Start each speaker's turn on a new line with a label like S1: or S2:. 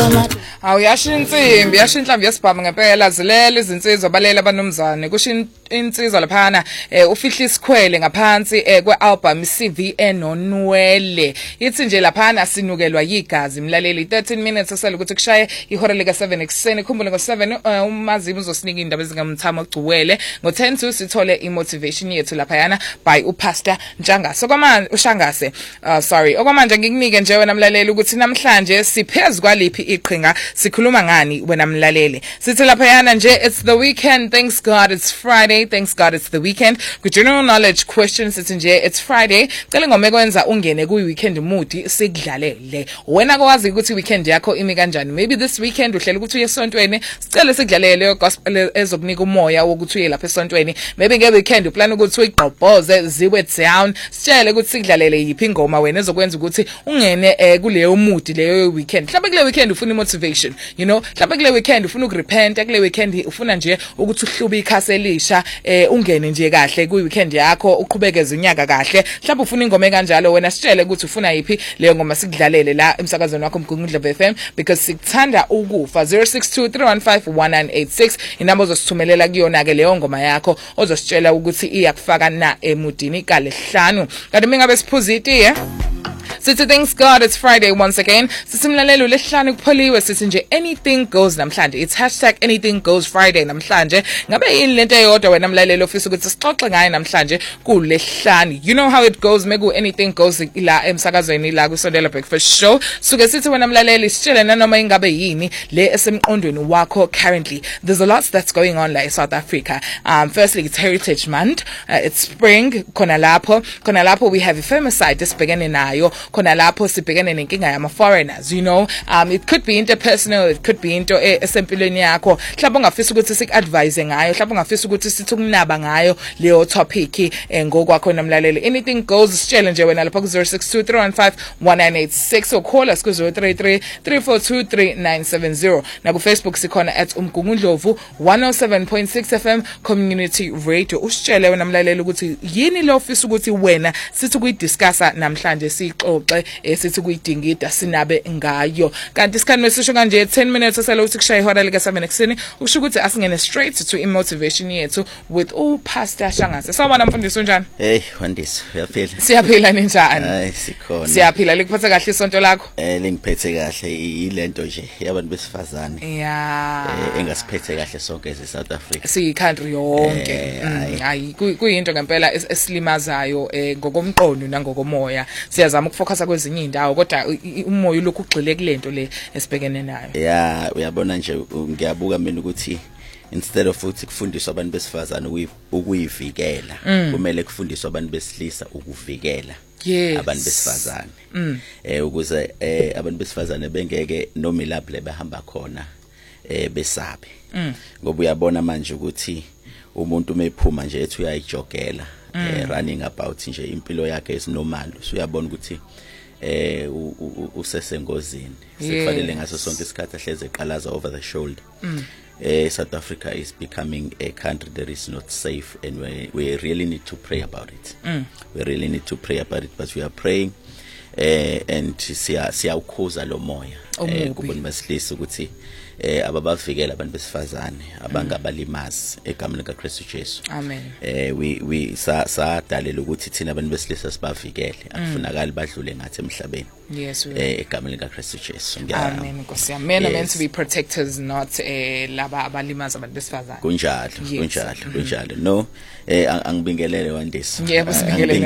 S1: Awuyasho insimbi, yasho inhlamvu yesibhamu ngempela zilela izinsizwa balela abanomzane kusho insizwa laphana ufihla isikhwele ngaphansi kwealbum CV enonwele ithi nje laphana sinukelwa yigazi mlaleli 13 minutes asele ukuthi kushaye ihora lika 7 ekseni khumbule ngo7 umazimu uzosinika indaba ezingamthamo ogcuwele ngo10 sithole imotivation yethu laphayana by uPastor Ntshangase uShangase okwamanje ngikunike nje wena mlaleli ukuthi namhlanje siphezulu kwaliphi iqhinga sikhuluma ngani wena mlaleli sithi laphayana nje it's the weekend thanks God it's Friday thanks God it's the weekend ku general knowledge questions sithi nje it's Friday cela ngome kwenza ungene ku weekend mood sikudlalele wena kwazi ukuthi weekend yakho imi kanjani maybe this weekend uhlela ukuthi uye esontweni sicela sikudlalele gospel ezokunika umoya wokuthi uye lapha esontweni maybe nge weekend uplan ukuthi uyigqobhoze ziwe down sitshele ukuthi sikudlalele yiphi ingoma wena ezokwenza ukuthi ungene kuleyo mood leyo weekend mhlawumbe kule weekend ufuna motivation you know mhlawumbe kule weekend ufuna ukurepent kule weekend ufuna nje ukuthi uhlube ikhasi elisha ungene nje kahle ku weekend yakho uqhubekeze unyaka kahle mhlawumbe ufuna ingoma kanjalo wena sitshele ukuthi ufuna yipi leyo ngoma sikudlalele la emsakazweni wakho Mgungundlovu FM because sikuthanda ukufa 0623151986 inamba ozosithumelela kuyona ke leyo ngoma yakho ozositshela ukuthi iyakufaka na emudini kale 5 kanti mingabe siphuziti sithi thanks God it's Friday once again sisimlalelo lehlanu kupholiwe sithi nje anything goes namhlanje it's #anything goes Friday namhlanje ngabe yini lento eyodwa wena mlalelo ofisa ukuthi sixoxe ngayo namhlanje kulehlanu you know how it goes meku anything goes la emsakazweni la kusondela breakfast show suke sithi wena mlaleli sitshele nanoma ingabe yini le esemqondweni wakho currently there's a lot that's going on la in South Africa firstly it's Heritage Month it's spring khona lapho we have a femicide esibhekene nayo khona lapho sibhekene nenkinga yama foreigners you know it could be interpersonal it could be into esempilweni yakho mhlawumbe ungafisa ukuthi sik-advise ngayo mhlawumbe ungafisa ukuthi sithi ukunaba ngayo leyo topic ngokwakho namlaleli anything goes sitshele nje wena lapha ku 0623151986 or call us ku 033342390 na ku Facebook sikhona @umgungundlovu 107.6 FM community radio usitshele wena mlaleli ukuthi yini lo ofisa ukuthi wena sithi kuyidiscussa namhlanje sixoxe sithi kuyidingida sinabe ngayo kanti isikhathi mesisho kanje 10 minutes asele ukuthi kushaye ihora lika 7 ekseni ukusho ukuthi asingene straight to motivation yethu with uPastor Shangase sawubona mfundisi unjani
S2: hey Wandisi uyaphila
S1: siyaphila ninjani
S2: hayi sikhona
S1: siyaphila likuphatha kahle isonto lakho
S2: lingiphethe kahle ilento nje yabantu besifazane engasiphethe kahle sonke eSouth Africa
S1: si country yonke hayi kuyinto ngempela esilimazayo ngokomqondo nangokomoya siyazama ukufocus kwezinye indawo kodwa umoya lokhu ugxile kulento le esibhekene nayo
S2: uyabona nje ngiyabuka mina ukuthi instead of ukuthi kufundiswa abantu besifazane ukuyivikela kumele kufundiswe abantu besilisa ukuvikela abantu besifazane ukuze abantu besifazane bengeke noma ilapho lebehamba khona besabe ngoba uyabona manje ukuthi umuntu mephuma nje ethi uyayijogela running about nje impilo yakhe isinormal usuyabona ukuthi usesengozini sekufanele ngaso sonke isikhathi ahleze eqalaza over the shoulder South Africa is becoming a country that is not safe and we really need to pray about it we really need to pray about it but we are praying and siyawukhuza lo moya kubona basilisa ukuthi ababavikela abantu besifazane abangabalimazi egameni kaKristu Jesu
S1: amen
S2: we sadalela ukuthi thina abantu besilisa sibavikele akufunakala badlule ngathi emhlabeni
S1: yes
S2: egameni kaKristu Jesu
S1: amen Nkosi yami men are meant to be protectors not laba abalimaza abantu besifazane
S2: kunjalo no angibingelele Wandisi
S1: yebo sibingelele